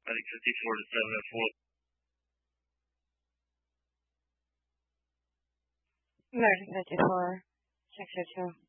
I think 54 to 7 at 4. American 54, 602.